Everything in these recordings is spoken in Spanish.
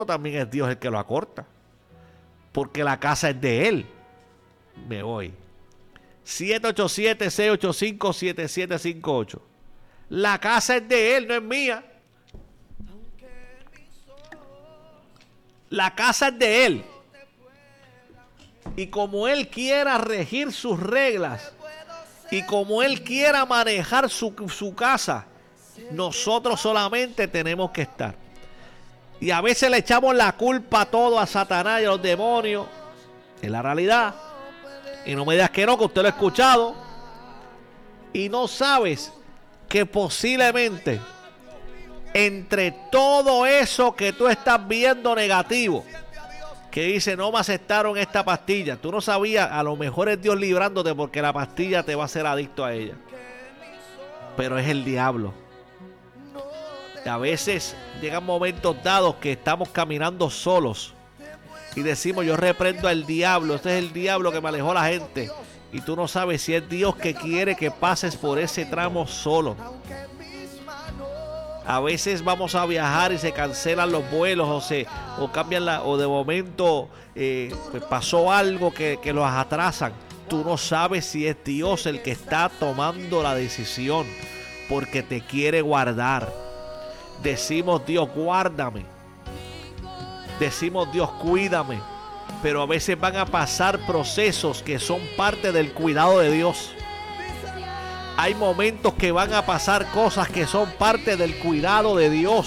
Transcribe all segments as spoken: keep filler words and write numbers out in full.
también es Dios el que lo acorta, porque la casa es de Él. Me voy. siete ocho siete, seis ocho cinco, siete siete cinco ocho. La casa es de Él, no es mía. La casa es de Él. Y como Él quiera regir sus reglas, y como Él quiera manejar su, su casa, nosotros solamente tenemos que estar. Y a veces le echamos la culpa a todo a Satanás y a los demonios. Es la realidad. Y no me digas que no, que usted lo ha escuchado. Y no sabes que posiblemente entre todo eso que tú estás viendo negativo, que dice no me aceptaron esta pastilla, tú no sabías, a lo mejor es Dios librándote porque la pastilla te va a hacer adicto a ella. Pero es el diablo. Y a veces llegan momentos dados que estamos caminando solos y decimos yo reprendo al diablo, este es el diablo que me alejó la gente. Y tú no sabes si es Dios que quiere que pases por ese tramo solo. A veces vamos a viajar y se cancelan los vuelos o se o cambian la, o de momento eh, pues pasó algo que, que los atrasan. Tú no sabes si es Dios el que está tomando la decisión porque te quiere guardar. Decimos Dios guárdame. Decimos Dios cuídame. Pero a veces van a pasar procesos que son parte del cuidado de Dios. Hay momentos que van a pasar cosas que son parte del cuidado de Dios.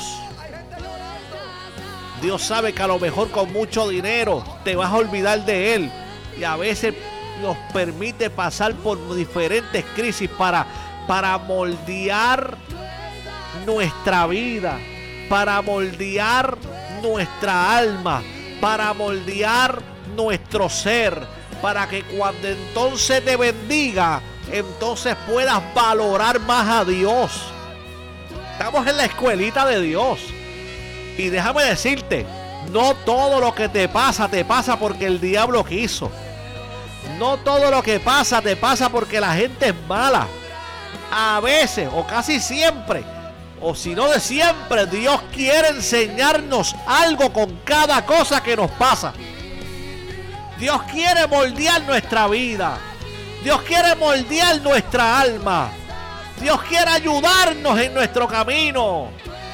Dios sabe que a lo mejor con mucho dinero te vas a olvidar de Él. Y a veces nos permite pasar por diferentes crisis para, para moldear nuestra vida, para moldear nuestra alma, para moldear nuestro ser, para que cuando entonces te bendiga, entonces puedas valorar más a Dios. Estamos en la escuelita de Dios. Y déjame decirte, no todo lo que te pasa, te pasa porque el diablo quiso. No todo lo que pasa, te pasa porque la gente es mala. A veces, o casi siempre, o si no de siempre, Dios quiere enseñarnos algo con cada cosa que nos pasa. Dios quiere moldear nuestra vida. Dios quiere moldear nuestra alma. Dios quiere ayudarnos en nuestro camino.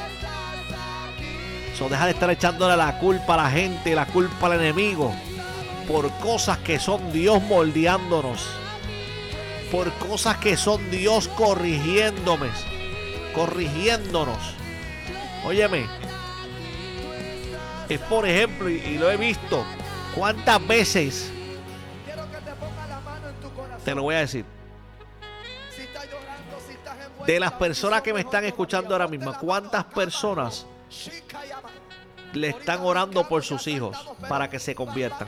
So, deja de estar echándole la culpa a la gente, la culpa al enemigo, por cosas que son Dios moldeándonos, por cosas que son Dios corrigiéndome, corrigiéndonos. Óyeme, es por ejemplo, y, y lo he visto, cuántas veces, te lo voy a decir, de las personas que me están escuchando ahora mismo, cuántas personas le están orando por sus hijos para que se conviertan.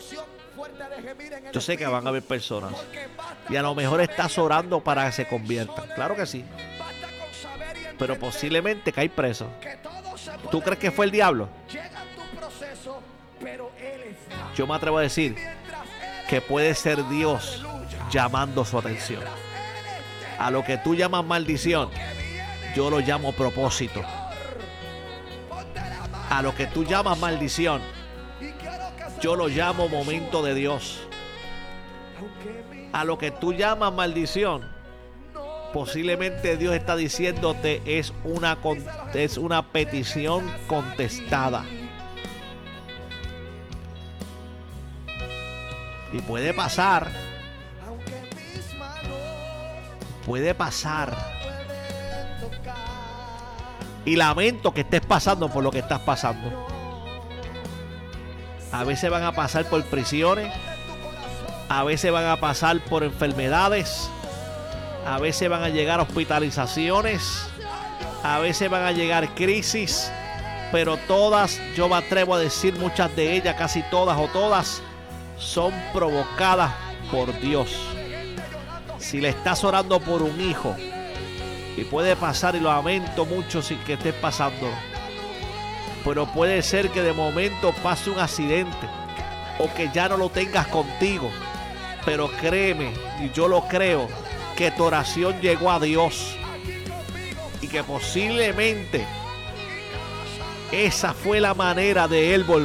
Yo sé que van a haber personas y a lo mejor estás orando para que se conviertan, claro que sí, pero posiblemente cae preso. ¿Tú crees que fue el diablo? Yo me atrevo a decir que puede ser Dios llamando su atención. A lo que tú llamas maldición, yo lo llamo propósito. A lo que tú llamas maldición, yo lo llamo momento de Dios. A lo que tú llamas maldición, posiblemente Dios está diciéndote es una, es una petición contestada. Y puede pasar. Puede pasar. Y lamento que estés pasando por lo que estás pasando. A veces van a pasar por prisiones. A veces van a pasar por enfermedades. A veces van a llegar hospitalizaciones. A veces van a llegar crisis. Pero todas, yo me atrevo a decir muchas de ellas, casi todas o todas, son provocadas por Dios. Si le estás orando por un hijo, y puede pasar, y lo lamento mucho si que estés pasando, pero puede ser que de momento pase un accidente o que ya no lo tengas contigo, pero créeme, y yo lo creo, que tu oración llegó a Dios y que posiblemente esa fue la manera de él volver.